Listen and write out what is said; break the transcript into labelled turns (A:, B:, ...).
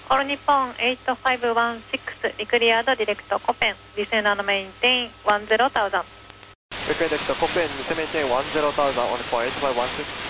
A: All Nippon 8516, declared direct Copen, descend and maintain 10,000.
B: Direct Copen, maintain 10,000 on Nippon 8516.